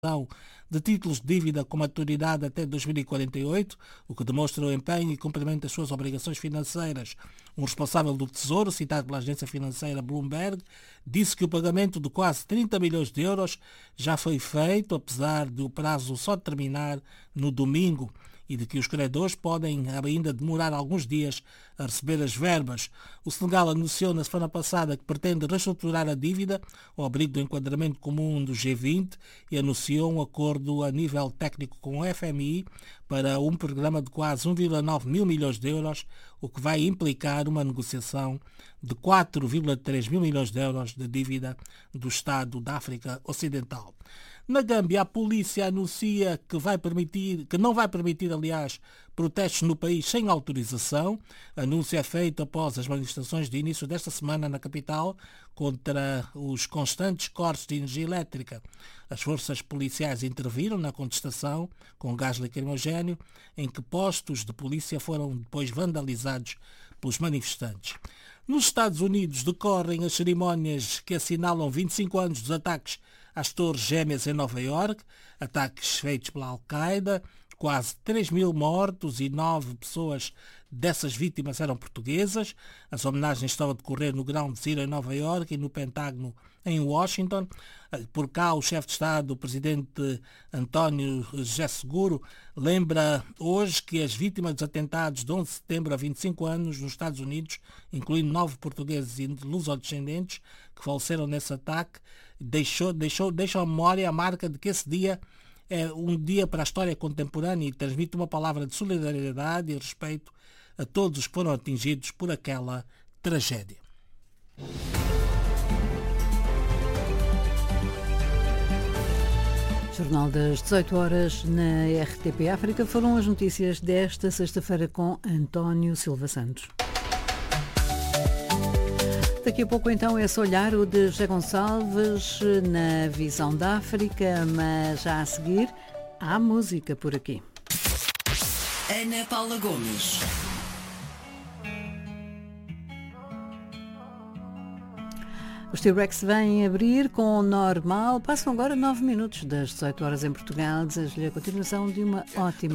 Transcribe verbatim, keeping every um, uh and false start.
de títulos de dívida com maturidade até dois mil e quarenta e oito, o que demonstra o empenho e cumprimento das suas obrigações financeiras. Um responsável do Tesouro, citado pela agência financeira Bloomberg, disse que o pagamento de quase trinta milhões de euros já foi feito, apesar do prazo só terminar no domingo, e de que os credores podem ainda demorar alguns dias a receber as verbas. O Senegal anunciou na semana passada que pretende reestruturar a dívida ao abrigo do enquadramento comum do G vinte e anunciou um acordo a nível técnico com o F M I para um programa de quase um vírgula nove mil milhões de euros, o que vai implicar uma negociação de quatro vírgula três mil milhões de euros de dívida do Estado da África Ocidental. Na Gâmbia, a polícia anuncia que, vai permitir, que não vai permitir, aliás, protestos no país sem autorização. Anúncio é feito após as manifestações de início desta semana na capital contra os constantes cortes de energia elétrica. As forças policiais interviram na contestação com gás lacrimogéneo, em que postos de polícia foram depois vandalizados pelos manifestantes. Nos Estados Unidos decorrem as cerimónias que assinalam vinte e cinco anos dos ataques às Torres Gêmeas em Nova Iorque, ataques feitos pela Al-Qaeda, quase três mil mortos e nove pessoas dessas vítimas eram portuguesas. As homenagens estão a decorrer no Ground Zero em Nova Iorque e no Pentágono em Washington. Por cá, o chefe de Estado, o presidente António José Seguro, lembra hoje que as vítimas dos atentados de onze de setembro a vinte e cinco anos nos Estados Unidos, incluindo nove portugueses e lusodescendentes que faleceram nesse ataque, deixou, deixou, deixou a memória, a marca de que esse dia é um dia para a história contemporânea e transmite uma palavra de solidariedade e respeito a todos os que foram atingidos por aquela tragédia. Jornal das dezoito horas na R T P África foram as notícias desta sexta-feira com António Silva Santos. Daqui a pouco então esse olhar, o de José Gonçalves na visão da África, mas já a seguir há música por aqui. Ana Paula Gomes. Os T-Rex vêm abrir com normal. Passam agora nove minutos das dezoito horas em Portugal. Desejo-lhe a continuação de uma ótima